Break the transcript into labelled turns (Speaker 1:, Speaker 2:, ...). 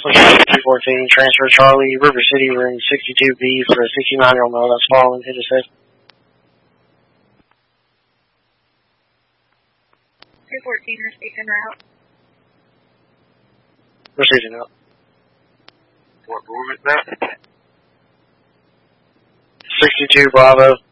Speaker 1: Alpha 214, transfer Charlie, River City, room 62B for a 69-year-old male that's fallen, hit his head.
Speaker 2: 214, receiving route.
Speaker 1: Receiving out.
Speaker 3: What room is that?
Speaker 1: 62 Bravo.